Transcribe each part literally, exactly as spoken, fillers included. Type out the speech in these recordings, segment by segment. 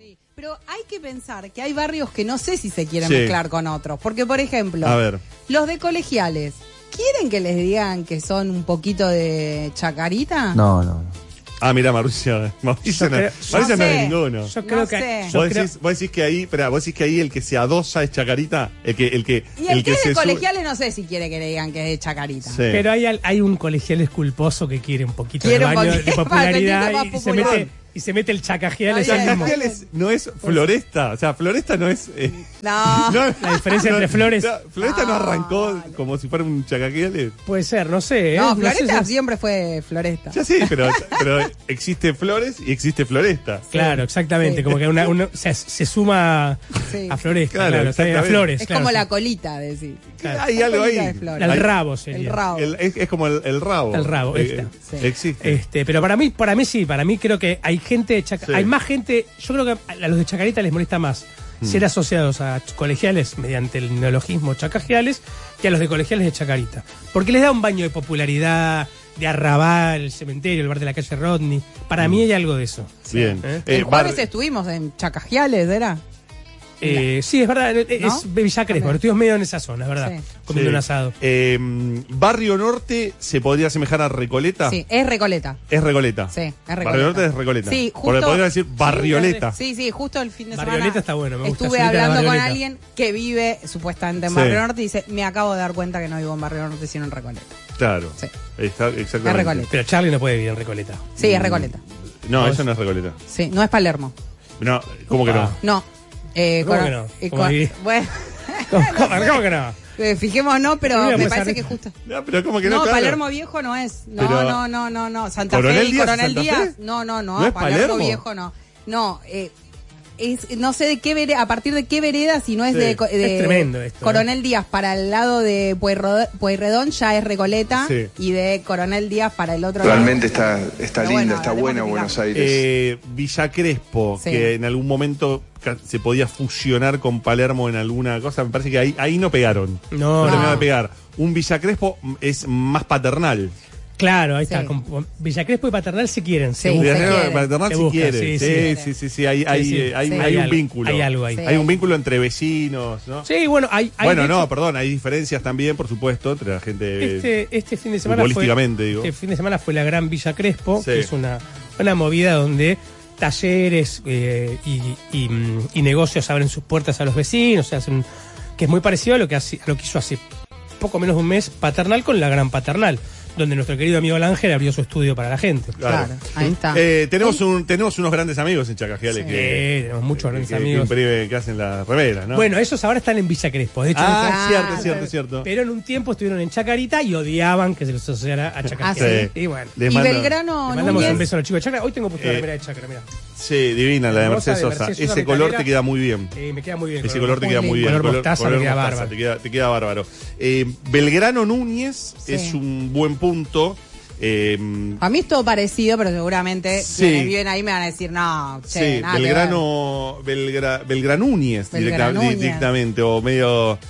Sí, pero hay que pensar que hay barrios que no sé si se quieren Sí. mezclar con otros. Porque, por ejemplo, A ver. los de colegiales, ¿quieren que les digan que son un poquito de chacarita? No, no, no. Ah, mira, Mauricio. Mauricio Yo no, creo- Mauricio no no, sé. es ninguno. Yo No creo que sé. yo ¿Vos, creo- decís, vos decís que ahí, espera, vos decís que ahí el que se adosa es chacarita, el que, el que, Y el, que, es se de sube- colegiales no sé si quiere que le digan que es de chacarita. Sí. Pero hay, al- hay un colegial esculposo que quiere un poquito Quiere de un baño poquito- de popularidad para y, sentirse más se popular. mete y se mete el chacajial Está ese bien. mismo. Chacajiales no es Floresta, o sea, Floresta no es... eh, No. no- La diferencia entre flores. no, Floresta no, No, arrancó vale. como si fuera un chacajiales. Puede ser, no sé. ¿eh? No, sé Floresta si- siempre fue Floresta. Ya sí, pero, pero existe Flores y existe Floresta. Claro, exactamente. Sí. Como que una, uno se, se suma Sí. a Floresta, Claro, claro, está bien, a exactamente. flores. Es claro, como sí. la colita, decir. Claro. Hay algo ahí. colita de flores. El Hay- rabo sería. El rabo. el- es, es como el, el rabo. El rabo, Eh, esta. Sí. Existe. Este, pero para mí, para mí sí, para mí creo que hay gente de Chaca- Sí. hay más gente, yo creo que a los de Chacarita les molesta más Mm. ser asociados a ch- colegiales mediante el neologismo chacajiales que a los de colegiales de Chacarita. Porque les da un baño de popularidad, de arrabal, el cementerio, el bar de la calle Rodney. Para mí hay algo de eso. Bien. ¿Eh? Eh, El jueves bar- estuvimos en Chacajiales, ¿era? Eh, sí, es verdad, es ¿No? Villa Crespo, También. pero estuvimos medio en esa zona, es verdad, Sí. comiendo Sí. un asado. Eh, Barrio Norte se podría asemejar a Recoleta. Sí, es Recoleta. Es Recoleta. Sí, es Recoleta. Barrio Norte es Recoleta. Sí, Porque justo. podría decir Barrioleta. Sí, sí, justo el fin de Barrioleta semana. está bueno, me gusta, Estuve solita la hablando con Barrioleta. alguien que vive supuestamente en Sí. Barrio Norte y dice: me acabo de dar cuenta que no vivo en Barrio Norte, sino en Recoleta. Claro. Sí. Está, exactamente. Es Recoleta. Pero Charlie no puede vivir en Recoleta. Sí, es Recoleta. No, eso no es Recoleta. Sí, no es Palermo. No, ¿cómo que no? Ah. No. Eh, ¿Cómo Coro- que no? eh, ¿Cómo Cor- ahí? bueno, ¿Cómo, cómo- cómo que no? eh, fijémonos, pero Mira, me pues, parece arri- que justo. No, pero ¿cómo que no? No, Claro. Palermo Viejo no es. No, Pero- no, no, no, no. Santa ¿Coronel Fe y Díaz, Coronel Santa Díaz. Fe? No, no, no. ¿No es Palermo Palermo? Viejo no. No, eh, es, no sé de qué vereda, a partir de qué vereda, si no es Sí. de, co- de Es tremendo esto, Coronel Díaz para el lado de Pueyrredón, Pueyrredón ya es Recoleta, Sí. y de Coronel Díaz para el otro Realmente lado. está, está Pero linda, bueno, está habremos buena que Buenos mirar. Aires. Eh, Villa Crespo, Sí. que en algún momento ca- se podía fusionar con Palermo en alguna cosa. Me parece que ahí, ahí no pegaron. No, terminaron no. de pegar. Un Villa Crespo es más paternal. Claro, ahí Sí. está. con- Villa Crespo y Paternal se quieren. Sí, se se buscan. Villa Crespo quiere. paternal Se si busca, quiere. sí, Sí, sí. sí, sí, sí, hay, hay, Sí, sí. eh, hay, Sí. hay Hay un algo, vínculo. hay algo ahí. Sí. Hay un vínculo entre vecinos, ¿no? Sí, bueno, hay, hay bueno, de no, hecho, perdón, hay diferencias también, por supuesto, entre la gente. Este, este fin de semana fue, futbolísticamente, digo. este fin de semana fue la Gran Villa Crespo, Sí. que es una, una movida donde talleres eh, y, y, mm, y negocios abren sus puertas a los vecinos, se hacen, que es muy parecido a lo que, hace- a lo que hizo hace poco menos de un mes Paternal con la Gran Paternal, donde nuestro querido amigo Ángel abrió su estudio para la gente. Claro. Claro, ahí está. Eh, tenemos, un, tenemos unos grandes amigos en Chacajiales Sí. que, Eh, tenemos muchos grandes que, que amigos. imprimen- que hacen las remeras, ¿no? Bueno, esos ahora están en Villa Crespo. De hecho, ah, Ah, cierto, es cierto, es cierto. pero en un tiempo estuvieron en Chacarita y odiaban que se los asociara a Chacarita. Ah, sí. Y bueno, Les y mando- Belgrano le mandamos Núñez. un beso a los chicos de Chacra. Hoy tengo puesto la Eh, remera de Chacra, mira. Sí, divina la de Rosa Mercedes de Sosa. Mercedes Sosa Ese color metalera. te queda muy bien. Eh, me queda muy bien. Ese color te queda muy muy bien. Color mostaza me queda mostaza, bárbaro. Te queda, te queda bárbaro. Eh, Belgrano Núñez Sí. es un buen punto. Eh, A mí es todo parecido, pero seguramente Sí. quienes viven ahí me van a decir: no, che, sí, nada que ver. Belgrano, Belgra, Belgranúñez directa- Belgranúñez. directamente, o medio.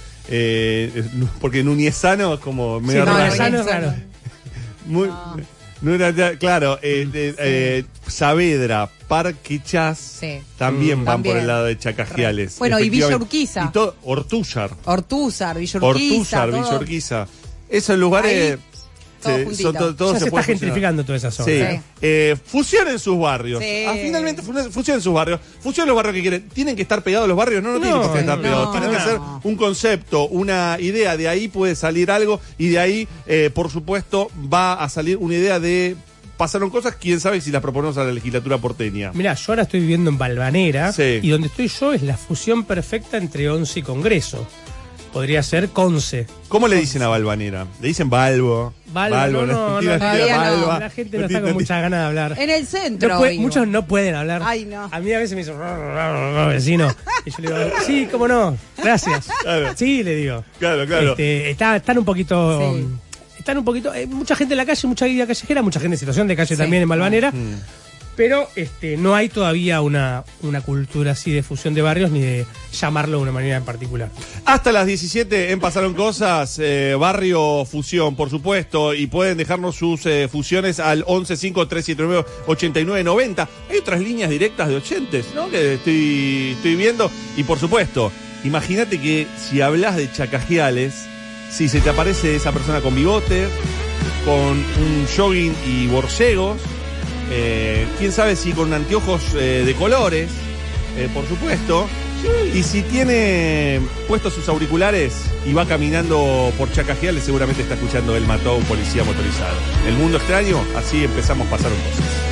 Eh, porque Núñezano es como medio Sí, no, raro. no, sano, Núñez. claro. Muy, No. no era ya- claro, eh, de- eh, Saavedra, Parque Chas Sí. también Mm. van También. por el lado de Chacajiales. Bueno, y Villa efectivamente. Urquiza. Y todo, Ortúzar. Ortúzar, Villa Urquiza. Ortúzar, todo. Villa Urquiza. Esos lugares. Ahí, todo se- juntito. to- todos Ya se, está pueden fusionar. gentrificando toda esa zona. Sí. ¿eh? Eh, fusionen sus barrios. Sí. Ah, finalmente fu- fusionen sus barrios. Fusionen los barrios que quieren. ¿Tienen que estar pegados los barrios? No, no, tienen No, que estar no, pegados. Tienen que no. hacer un concepto, una idea. De ahí puede salir algo. Y de ahí, eh, por supuesto, va a salir una idea de. Pasaron cosas, quién sabe si las proponemos a la legislatura porteña. Mirá, yo ahora estoy viviendo en Valvanera Sí. y donde estoy yo es la fusión perfecta entre Once y Congreso. Podría ser Conce. ¿Cómo le dicen a Balvanera? Le dicen Balbo. Balbo, no, no, la no, Argentina no, tira todavía no. Balba. La gente no está Argentina con muchas ganas de hablar. En el centro. No puede- vivo. muchos no pueden hablar. Ay, no. A mí a veces me dicen, vecino. Y yo le digo, sí, cómo no, gracias. Claro. Sí, le digo. Claro, claro. Este, está, están un poquito. Sí. Están un poquito. eh, mucha gente en la calle, mucha vida callejera, mucha gente en situación de calle Sí. también en Malvanera. Mm. Pero este, no hay todavía una, una cultura así de fusión de barrios ni de llamarlo de una manera en particular. Hasta las diecisiete en Pasaron Cosas, eh, Barrio Fusión, por supuesto, y pueden dejarnos sus eh, fusiones al once cinco tres siete nueve ocho nueve nueve cero. Hay otras líneas directas de oyentes, ¿no? Que estoy, estoy viendo. Y por supuesto, imagínate que si hablas de chacajeales, si se te aparece esa persona con bigote, con un jogging y borcegos, eh, quién sabe si con anteojos eh, de colores, eh, por supuesto. Y si tiene puestos sus auriculares y va caminando por Chacajeales, seguramente está escuchando Él mató a un policía motorizado. El mundo extraño, así empezamos, Pasaron Cosas.